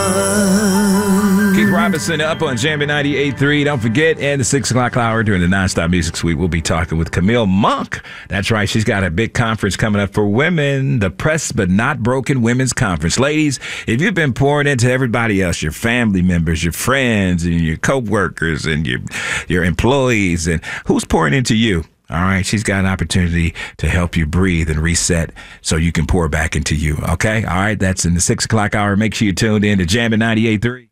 Keith Robinson up on Jammin' 98.3. Don't forget, in the 6 o'clock hour during the Nonstop Music Suite, we'll be talking with Camille Monk. That's right. She's got a big conference coming up for women, the Pressed But Not Broken Women's Conference. Ladies, if you've been pouring into everybody else, your family members, your friends, and your co-workers, and your employees, and who's pouring into you? All right, she's got an opportunity to help you breathe and reset so you can pour back into you, okay? All right, that's in the 6 o'clock hour. Make sure you tuned in to Jammin' 98.3.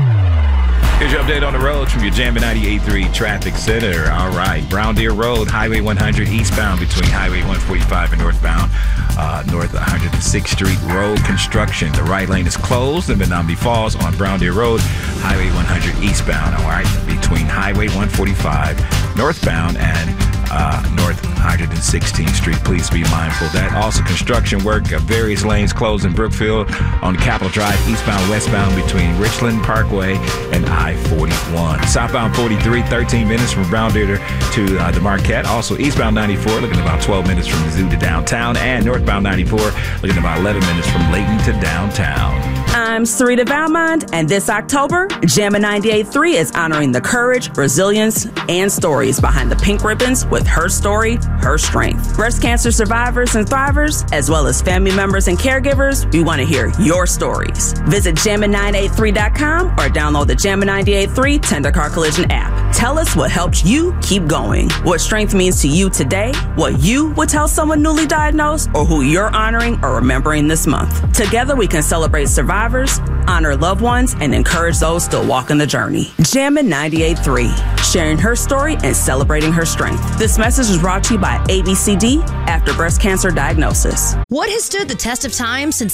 Here's your update on the road from your Jammin' 98.3 Traffic Center. All right, Brown Deer Road, Highway 100 eastbound between Highway 145 and northbound, north 106th Street Road construction. The right lane is closed in Menominee Falls on Brown Deer Road, Highway 100 eastbound, all right, between Highway 145 northbound and north 116th Street. Please be mindful of that. Also, construction work of various lanes closed in Brookfield on Capitol Drive, eastbound, westbound between Richland Parkway and I-41. Southbound 43, 13 minutes from Brown Deer to the Marquette. Also, eastbound 94, looking about 12 minutes from the Zoo to downtown. And northbound 94, looking about 11 minutes from Layton to downtown. I'm Sarita Valmond, and this October, Jammin' 98.3 is honoring the courage, resilience, and stories behind the pink ribbons with Her Story, Her Strength. Breast cancer survivors and thrivers, as well as family members and caregivers, we want to hear your stories. Visit Jammin983.com or download the Jammin' 98.3 Tender Car Collision app. Tell us what helped you keep going, what strength means to you today, what you would tell someone newly diagnosed, or who you're honoring or remembering this month. Together, we can celebrate survivors, honor loved ones, and encourage those still walking the journey. Jammin' 98.3, sharing her story and celebrating her strength. This message is brought to you by ABCD after breast cancer diagnosis. What has stood the test of time since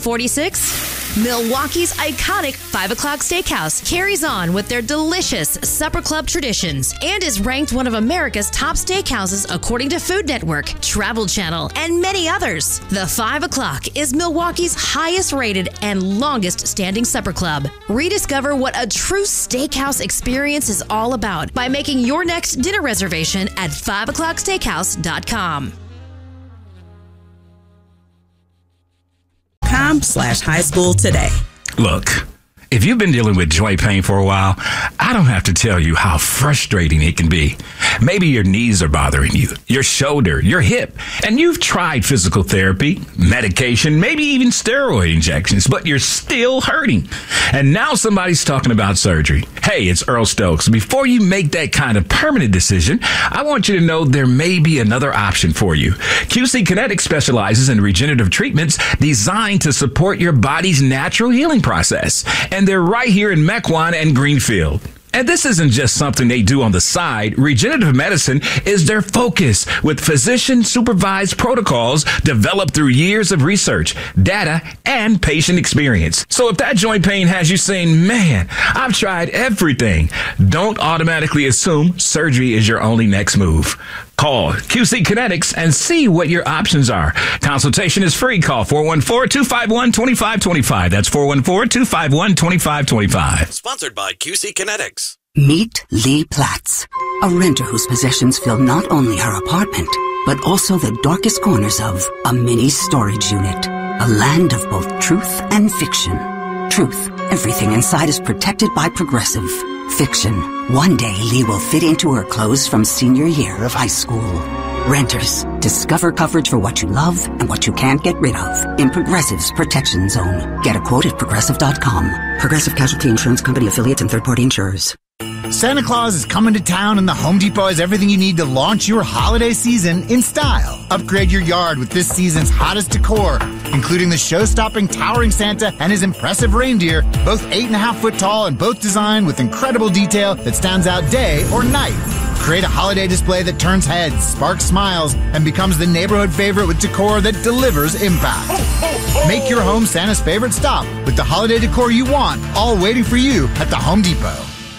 1946? Milwaukee's iconic 5 O'Clock Steakhouse carries on with their delicious supper club traditions and is ranked one of America's top steakhouses according to Food Network, Travel Channel, and many others. The 5 O'Clock is Milwaukee's highest rated and longest standing supper club. Rediscover what a true steakhouse experience is all about by making your next dinner reservation at 5o'clocksteakhouse.com. .com/high school today. Look, if you've been dealing with joint pain for a while, I don't have to tell you how frustrating it can be. Maybe your knees are bothering you, your shoulder, your hip, and you've tried physical therapy, medication, maybe even steroid injections, but you're still hurting. And now somebody's talking about surgery. Hey, it's Earl Stokes. Before you make that kind of permanent decision, I want you to know there may be another option for you. QC Kinetics specializes in regenerative treatments designed to support your body's natural healing process. And they're right here in Mequon and Greenfield. And this isn't just something they do on the side. Regenerative medicine is their focus with physician-supervised protocols developed through years of research, data, and patient experience. So if that joint pain has you saying, man, I've tried everything, don't automatically assume surgery is your only next move. Call QC Kinetics and see what your options are. Consultation is free. Call 414-251-2525. That's 414-251-2525. Sponsored by QC Kinetics. Meet Lee Platts, a renter whose possessions fill not only her apartment, but also the darkest corners of a mini storage unit. A land of both truth and fiction. Truth, everything inside is protected by Progressive. Fiction, one day Lee will fit into her clothes from senior year of high school. Renters, discover coverage for what you love and what you can't get rid of in Progressive's Protection Zone. Get a quote at Progressive.com. Progressive Casualty Insurance Company affiliates and third-party insurers. Santa Claus is coming to town and the Home Depot has everything you need to launch your holiday season in style. Upgrade your yard with this season's hottest decor, including the show-stopping towering Santa and his impressive reindeer, both 8.5 foot tall and both designed with incredible detail that stands out day or night. Create a holiday display that turns heads, sparks smiles, and becomes the neighborhood favorite with decor that delivers impact. Make your home Santa's favorite stop with the holiday decor you want, all waiting for you at the Home Depot.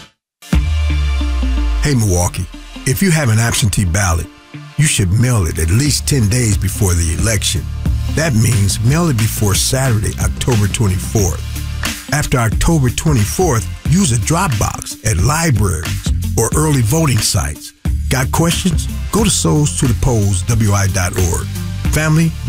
Hey, Milwaukee, if you have an absentee ballot, you should mail it at least 10 days before the election. That means mail it before Saturday, October 24th. After October 24th, use a drop box at libraries or early voting sites. Got questions? Go to soulstothepolls.wi.org. Family,